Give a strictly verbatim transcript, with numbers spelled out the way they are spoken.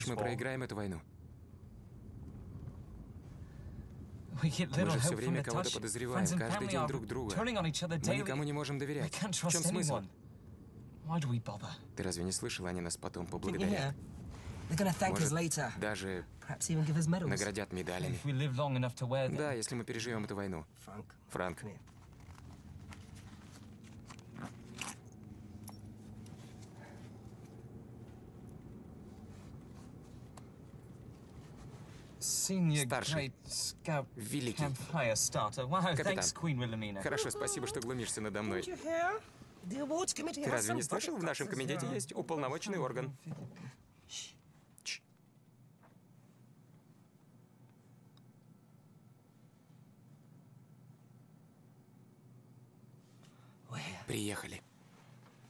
Мы проиграем эту войну. Мы Мы же все время кого-то подозреваем, каждый день друг друга. Мы никому не можем доверять. В чем смысл? Ты разве не слышал, они нас потом поблагодарят? Может, даже наградят медалями. Да, если мы переживем эту войну. Франк. Старший. Великий. Капитан. Хорошо, спасибо, что глумишься надо мной. Ты разве не слышал? В нашем комитете есть уполномоченный орган. Чш. Приехали.